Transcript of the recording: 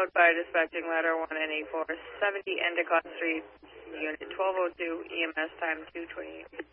followed by dispatching ladder 1 and 8470 Endicott Street, unit 1202, EMS time 228.